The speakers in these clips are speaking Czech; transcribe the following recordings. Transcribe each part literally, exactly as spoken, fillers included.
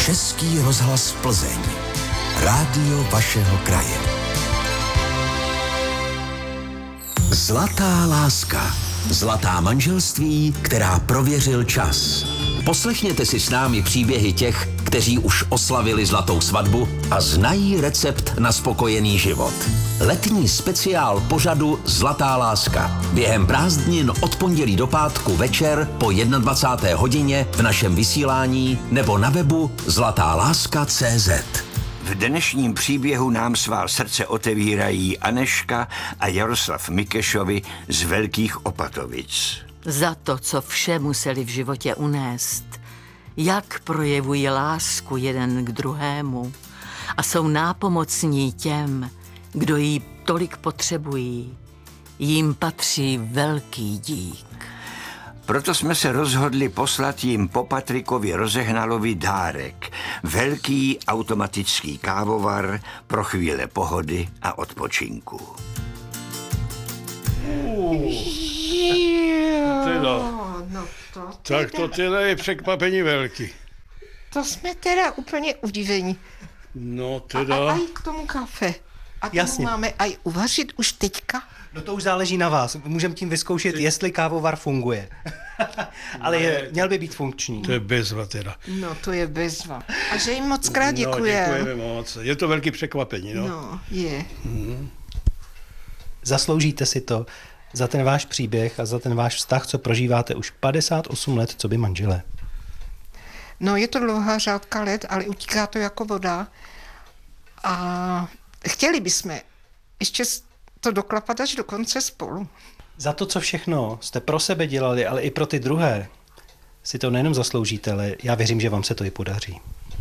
Český rozhlas Plzeň. Rádio vašeho kraje. Zlatá láska. Zlatá manželství, která prověřil čas. Poslechněte si s námi příběhy těch, kteří už oslavili zlatou svatbu a znají recept na spokojený život. Letní speciál pořadu Zlatá láska. Během prázdnin od pondělí do pátku večer po dvacáté jedné hodině v našem vysílání nebo na webu zlatá láska tečka cé zet. V dnešním příběhu nám svá srdce otevírají Anežka a Jaroslav Mikešovi z Velkých Opatovic. Za to, co vše museli v životě unést, jak projevují lásku jeden k druhému a jsou nápomocní těm, kdo ji tolik potřebují, jim patří velký dík. Proto jsme se rozhodli poslat jim po Patrikovi Rozehnalovi dárek. Velký automatický kávovar pro chvíle pohody a odpočinku. Teda. No to Tak to teda je překvapení velký. To jsme teda úplně udivení. No A, a, teda. a i k tomu kafe. A tomu Jasně. máme aj uvařit už teďka? No to už záleží na vás. Můžeme tím vyzkoušet, jestli kávovar funguje. Ale je, měl by být funkční. To je bezva teda. No to je bezva. A že jim moc krát No, děkujeme. děkujeme moc. Je to velký překvapení, no. No, je. Zasloužíte si to za ten váš příběh a za ten váš vztah, co prožíváte už padesát osm let, co by manželé. No je to dlouhá řádka let, ale utíká to jako voda. A chtěli bychom ještě to doklapat až do konce spolu. Za to, co všechno jste pro sebe dělali, ale i pro ty druhé, si to nejenom zasloužíte, ale já věřím, že vám se to i podaří.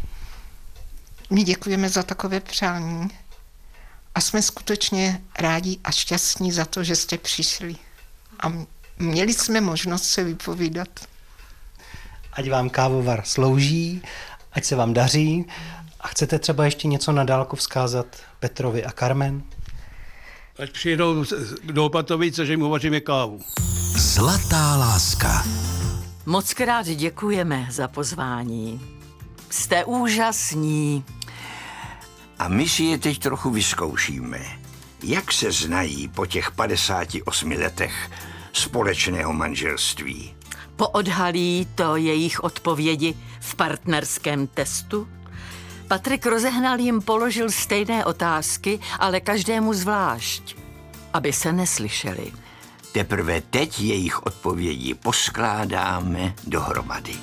My děkujeme za takové přání a jsme skutečně rádi a šťastní za to, že jste přišli. A měli jsme možnost se vypovídat. Ať vám kávovar slouží, ať se vám daří. A chcete třeba ještě něco na dálku vzkázat Petrovi a Carmen? Ať přijedou do Opatovic, že jim uvaříme kávu. Zlatá láska. Mockrát děkujeme za pozvání. Jste úžasní. A my si je teď trochu vyzkoušíme. Jak se znají po těch padesáti osmi letech společného manželství? Poodhalí to jejich odpovědi v partnerském testu? Patrik Rozehnal jim položil stejné otázky, ale každému zvlášť, aby se neslyšeli. Teprve teď jejich odpovědi poskládáme dohromady.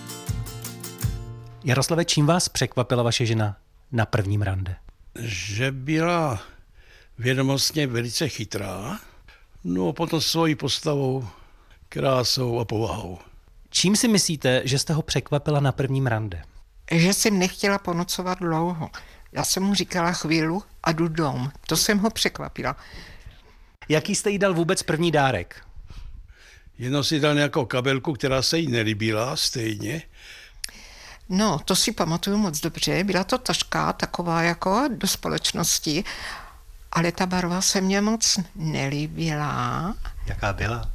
Jaroslave, čím vás překvapila vaše žena na prvním rande? Že byla vědomostně velice chytrá, no a potom svojí postavou, krásou a povahou. Čím si myslíte, že jste ho překvapila na prvním rande? Že jsem nechtěla ponocovat dlouho. Já jsem mu říkala chvíli a jdu dom. To jsem ho překvapila. Jaký jste jí dal vůbec první dárek? Jenom si dal nějakou kabelku, která se jí nelíbila stejně. No, to si pamatuju moc dobře. Byla to taška taková jako do společnosti, ale ta barva se mně moc nelíbila. Jaká byla?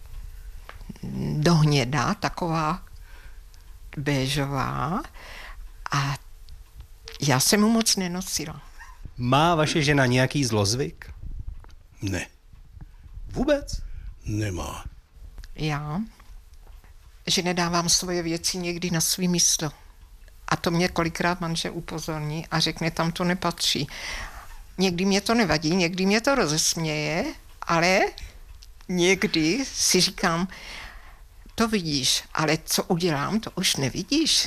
Do hněda, taková béžová. A já jsem mu moc nenosila. Má vaše žena nějaký zlozvyk? Ne, Vůbec? nemá. Já, že nedávám svoje věci někdy na svý místo. A to mě kolikrát manžel upozorní a řekne, tam to nepatří. Někdy mě to nevadí, někdy mě to rozesměje, ale někdy si říkám, to vidíš, ale co udělám, to už nevidíš.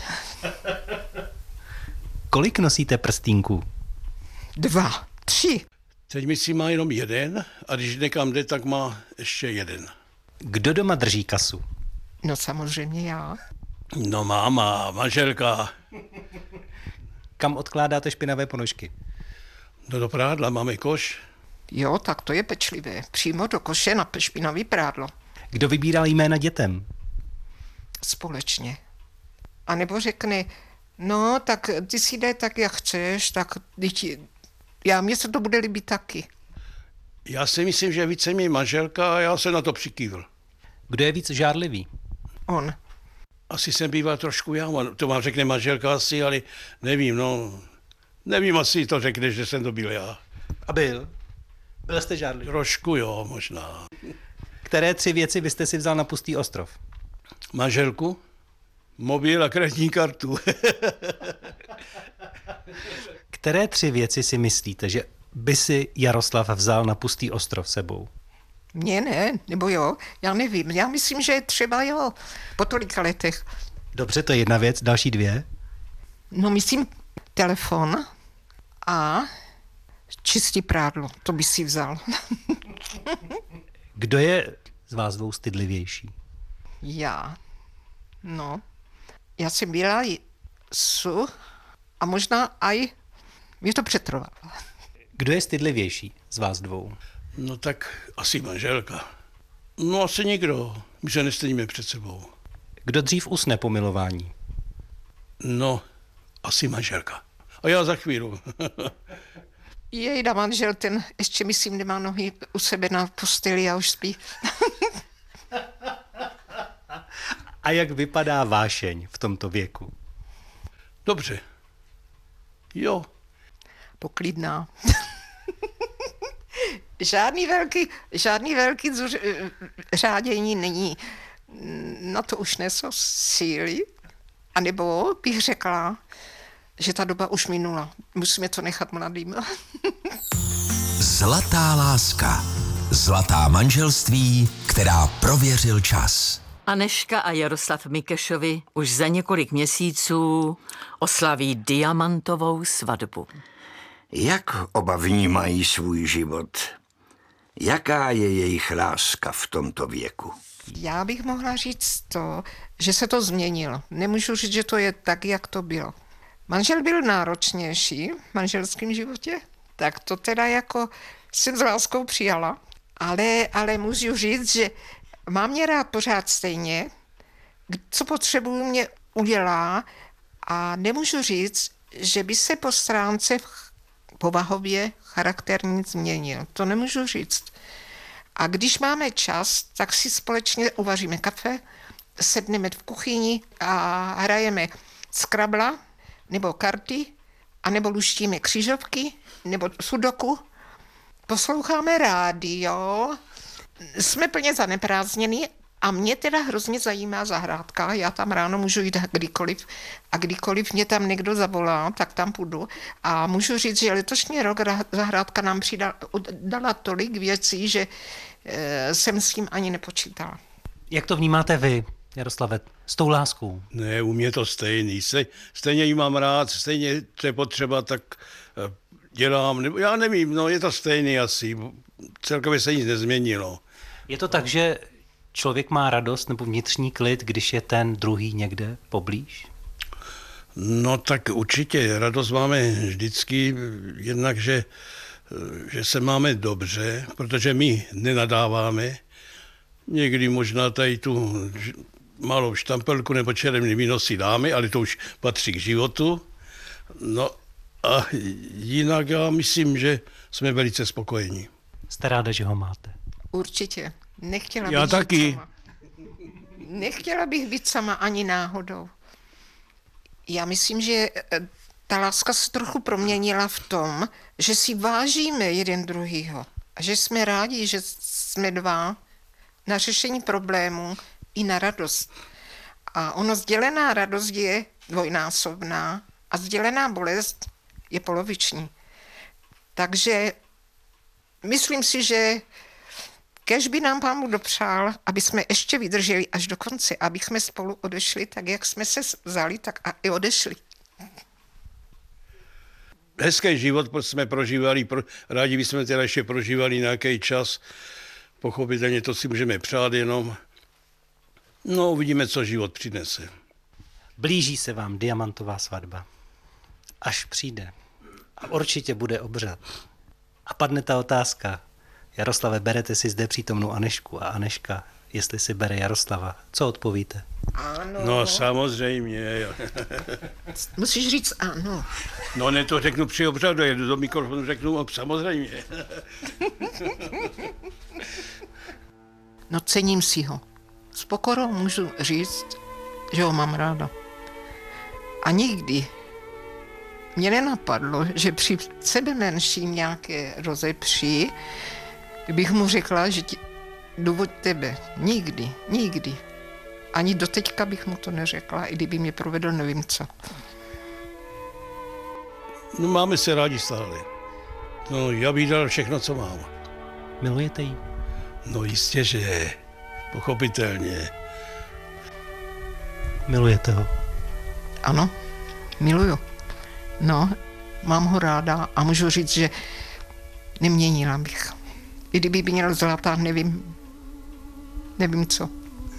Kolik nosíte prstínků? Dva, tři. Teď myslím, má jenom jeden a když někam jde, tak má ještě jeden. Kdo doma drží kasu? No samozřejmě já. No máma, manželka. Kam odkládáte špinavé ponožky? No do prádla máme koš. Jo, tak to je pečlivé. Přímo do koše na špinavý prádlo. Kdo vybíral jména dětem? Společně. A nebo řekne, no, tak ty si dej tak, jak chceš, tak ti, já, mně se to bude líbit taky. Já si myslím, že více mi manželka a já se na to přikývl. Kdo je víc žárlivý? On. Asi jsem býval trošku já, to vám řekne manželka asi, ale nevím, no, nevím, asi to řekne, že jsem to byl já. A byl? Byl jste žádlivý? Trošku jo, možná. Které tři věci byste si vzal na pustý ostrov? Manželku, mobil a kreditní kartu. Které tři věci si myslíte, že by si Jaroslav vzal na pustý ostrov sebou? Mně ne, nebo jo, já nevím. Já myslím, že třeba jo, po tolika letech. Dobře, to je jedna věc. Další dvě? No myslím telefon a čistý prádlo, to by si vzal. Kdo je z vás dvou stydlivější? Já. No, já jsem byla su a možná aj mě to přetrvalo. Kdo je stydlivější z vás dvou? No tak asi manželka. No asi nikdo, my se nestydíme před sebou. Kdo dřív usne po milování? No, asi manželka. A já za chvíli. Jejda manžel, ten ještě myslím nemá nohy u sebe na posteli a už spí. A jak vypadá vášeň v tomto věku? Dobře. Jo. Poklidná. žádný velký, žádný velký zuř, řádění není. Na to už nejsou síly. A nebo bych řekla, že ta doba už minula. Musíme to nechat mladým. Zlatá láska. Zlatá manželství, která prověřil čas. Anežka a Jaroslav Mikešovi už za několik měsíců oslaví diamantovou svatbu. Jak oba vnímají svůj život? Jaká je jejich láska v tomto věku? Já bych mohla říct to, že se to změnilo. Nemůžu říct, že to je tak, jak to bylo. Manžel byl náročnější v manželském životě, tak to teda jako jsem s láskou přijala. Ale, ale můžu říct, že mám mě rád pořád stejně, co potřebuju, mě udělá a nemůžu říct, že by se po stránce povahově charakterně změnil. To nemůžu říct. A když máme čas, tak si společně uvaříme kafe, sedneme v kuchyni a hrajeme Scrabble, nebo karty, anebo luštíme křižovky, nebo sudoku. Posloucháme rádio, jsme plně zaneprázdněni a mě teda hrozně zajímá zahrádka. Já tam ráno můžu jít kdykoliv a kdykoliv mě tam někdo zavolá, tak tam půjdu. A můžu říct, že letošní rok zahrádka nám přidala tolik věcí, že e, jsem s tím ani nepočítala. Jak to vnímáte vy, Jaroslave, s tou láskou? Ne, u mě to stejný. Stejně ji mám rád, stejně co je potřeba, tak dělám. Já nevím, no je to stejný asi. Celkově se nic nezměnilo. Je to tak, že člověk má radost nebo vnitřní klid, když je ten druhý někde poblíž? No tak určitě, radost máme vždycky, jednak, že, že se máme dobře, protože my nenadáváme. Někdy možná tady tu malou štampelku nebo červený víno si dáme, ale to už patří k životu. No a jinak já myslím, že jsme velice spokojení. Jste ráda, že ho máte? Určitě. Nechtěla Já bych taky. Sama. Nechtěla bych být sama ani náhodou. Já myslím, že ta láska se trochu proměnila v tom, že si vážíme jeden druhýho. A že jsme rádi, že jsme dva na řešení problémů i na radost. A ono sdělená radost je dvojnásobná a sdělená bolest je poloviční. Takže myslím si, že kéž by nám Pán Bůh dopřál, aby jsme ještě vydrželi až do konce, aby jsme spolu odešli tak, jak jsme se vzali, tak a i odešli. Hezký život jsme prožívali, pro, rádi bychom teda ještě prožívali nějaký čas. Pochopitelně to si můžeme přát jenom. No, uvidíme, co život přinese. Blíží se vám diamantová svatba. Až přijde. A určitě bude obřad. A padne ta otázka. Jaroslave, berete si zde přítomnou Anežku a Anežka, jestli si bere Jaroslava. Co odpovíte? Ano. No, samozřejmě. Musíš říct ano. No, ne, to řeknu při obřadu, jedu do mikrofonu, řeknu samozřejmě. No, cením si ho. S pokorou můžu říct, že ho mám ráda. A nikdy mě nenapadlo, že při sebe menším nějaké rozepří bych mu řekla, že ti, důvod tebe. Nikdy, nikdy. Ani doteďka bych mu to neřekla, i kdyby mě provedl nevím co. No máme se rádi stále. No já bych dal všechno, co mám. Milujete ji? No jistě, že pochopitelně. Milujete ho? Ano, miluju. No, mám ho ráda a můžu říct, že neměnila bych. I kdyby měl zlatá, nevím, nevím co.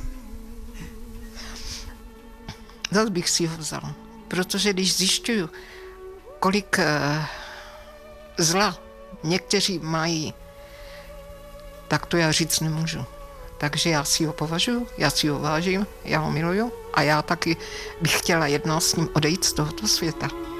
Zas bych si ho vzala, protože když zjišťuju, kolik uh, zla někteří mají, tak to já říct nemůžu. Takže já si ho považuji, já si ho vážím, já ho miluju a já taky bych chtěla jednou s ním odejít z tohoto světa.